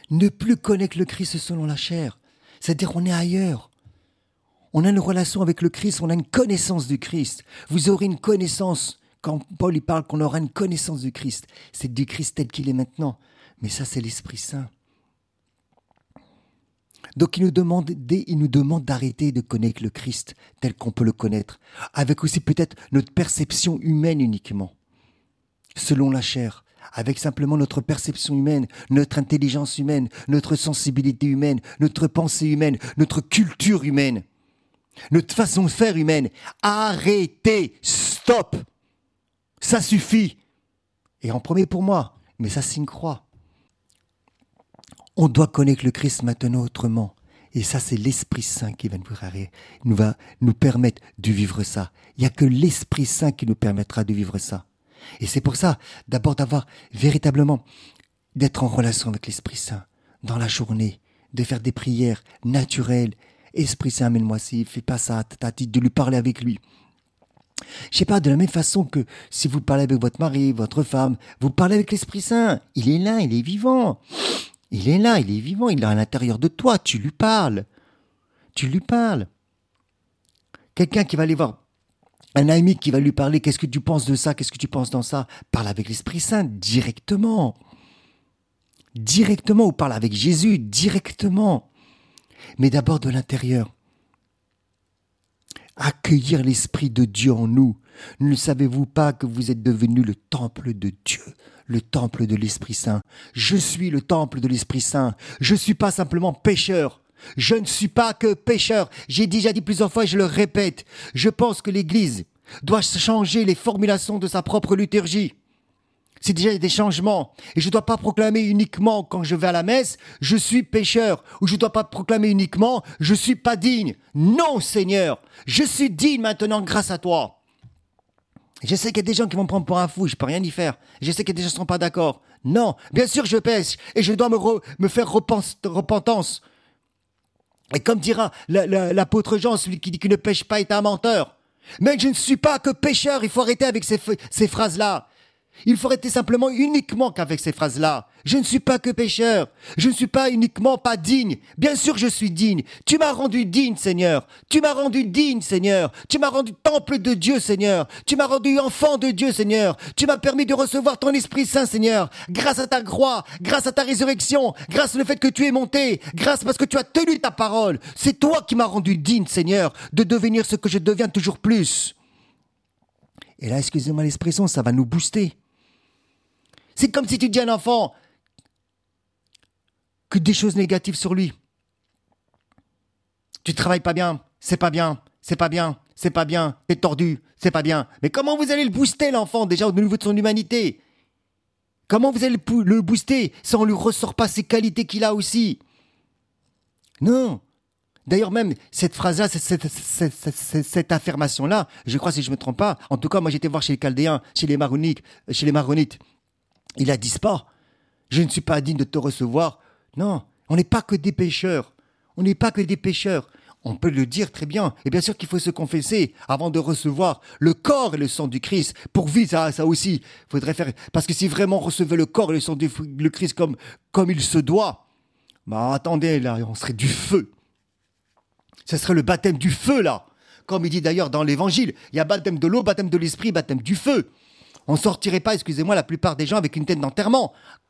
Ne plus connaître le Christ selon la chair. C'est-à-dire on est ailleurs. On a une relation avec le Christ, on a une connaissance du Christ. Vous aurez une connaissance, quand Paul y parle qu'on aura une connaissance du Christ, c'est du Christ tel qu'il est maintenant. Mais ça, c'est l'Esprit Saint. Donc il nous demande d'arrêter de connaître le Christ tel qu'on peut le connaître, avec aussi peut-être notre perception humaine uniquement, selon la chair, avec simplement notre perception humaine, notre intelligence humaine, notre sensibilité humaine, notre pensée humaine, notre culture humaine, notre façon de faire humaine. Arrêtez, stop, ça suffit. Et en premier pour moi, mais ça c'est une croix. On doit connaître le Christ maintenant autrement. Et ça, c'est l'Esprit Saint qui va nous permettre de vivre ça. Il n'y a que l'Esprit Saint qui nous permettra de vivre ça. Et c'est pour ça, d'abord d'avoir véritablement, d'être en relation avec l'Esprit Saint dans la journée, de faire des prières naturelles. Esprit Saint, amène-moi ci, fais pas ça, de lui parler avec lui. Je sais pas, de la même façon que si vous parlez avec votre mari, votre femme, vous parlez avec l'Esprit Saint. Il est là, il est vivant. Il est là, il est vivant, il est à l'intérieur de toi, tu lui parles. Tu lui parles. Quelqu'un qui va aller voir un ami qui va lui parler, qu'est-ce que tu penses de ça, qu'est-ce que tu penses dans ça, parle avec l'Esprit Saint directement. Directement, ou parle avec Jésus directement. Mais d'abord de l'intérieur. Accueillir l'Esprit de Dieu en nous. Ne savez-vous pas que vous êtes devenus le temple de Dieu, le temple de l'Esprit Saint? Je suis le temple de l'Esprit Saint. Je ne suis pas simplement pécheur. Je ne suis pas que pécheur. J'ai déjà dit plusieurs fois et je le répète. Je pense que l'Église doit changer les formulations de sa propre liturgie. C'est déjà des changements. Et je ne dois pas proclamer uniquement quand je vais à la messe, je suis pécheur. Ou je ne dois pas proclamer uniquement, je ne suis pas digne. Non, Seigneur, je suis digne maintenant grâce à toi. Je sais qu'il y a des gens qui vont me prendre pour un fou, je ne peux rien y faire. Je sais qu'il y a des gens qui ne seront pas d'accord. Non, bien sûr je pêche et je dois me faire repentance. Et comme dira l'apôtre Jean, celui qui dit qu'il ne pêche pas est un menteur. Mais je ne suis pas que pécheur, il faut arrêter avec ces phrases-là. Il faut arrêter simplement uniquement qu'avec ces phrases-là. Je ne suis pas que pécheur. Je ne suis pas uniquement pas digne. Bien sûr je suis digne. Tu m'as rendu digne, Seigneur. Tu m'as rendu digne, Seigneur. Tu m'as rendu temple de Dieu, Seigneur. Tu m'as rendu enfant de Dieu, Seigneur. Tu m'as permis de recevoir ton Esprit Saint, Seigneur. Grâce à ta croix, grâce à ta résurrection, grâce au fait que tu es monté, grâce parce que tu as tenu ta parole. C'est toi qui m'as rendu digne, Seigneur, de devenir ce que je deviens toujours plus. Et là, excusez-moi l'expression, ça va nous booster. C'est comme si tu dis à un enfant que des choses négatives sur lui. Tu travailles pas bien, c'est pas bien, c'est pas bien, c'est pas bien, t'es tordu, c'est pas bien. Mais comment vous allez le booster, l'enfant, déjà au niveau de son humanité? Comment vous allez le booster si on ne lui ressort pas ses qualités qu'il a aussi? Non. D'ailleurs même, cette phrase-là, cette affirmation-là, je crois si je ne me trompe pas, en tout cas moi j'étais voir chez les Chaldéens, chez les Maronites, ils la disent pas. Je ne suis pas digne de te recevoir. Non, on n'est pas que des pécheurs. On n'est pas que des pécheurs. On peut le dire très bien. Et bien sûr qu'il faut se confesser avant de recevoir le corps et le sang du Christ. Pour vivre ça aussi, faudrait faire. Parce que si vraiment on recevait le corps et le sang du Christ comme il se doit, bah attendez, là, on serait du feu. Ce serait le baptême du feu, là. Comme il dit d'ailleurs dans l'Évangile, il y a baptême de l'eau, baptême de l'esprit, baptême du feu. On ne sortirait pas, excusez-moi, la plupart des gens avec une tête d'enterrement.